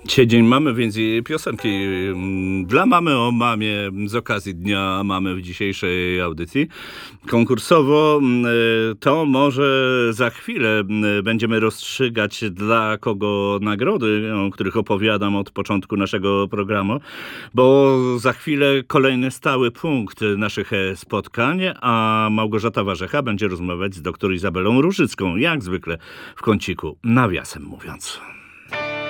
Dzisiaj dzień mamy, więc i piosenki dla mamy o mamie z okazji Dnia Mamy w dzisiejszej audycji. Konkursowo to może za chwilę będziemy rozstrzygać, dla kogo nagrody, o których opowiadam od początku naszego programu, bo za chwilę kolejny stały punkt naszych spotkań, a Małgorzata Warzecha będzie rozmawiać z dr Izabelą Różycką, jak zwykle w kąciku, nawiasem mówiąc.